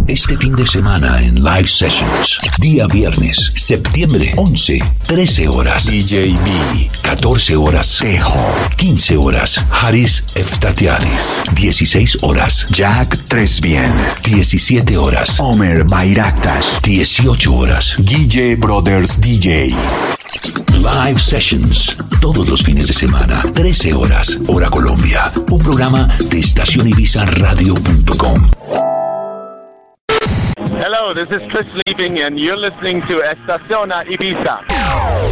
Este fin de semana en Live Sessions. Día viernes, septiembre 11, 13 horas. DJ B. 14 horas. Tejo. 15 horas. Haris Eftatiaris. 16 horas. Jack Tresbien. 17 horas. Omer Bayraktas. 18 horas. Guille Brothers DJ. Live Sessions, todos los fines de semana, 13 horas, hora Colombia. Un programa de estacionibizaradio.com. Hello, this is Chris Liebing and you're listening to Estaciona Ibiza.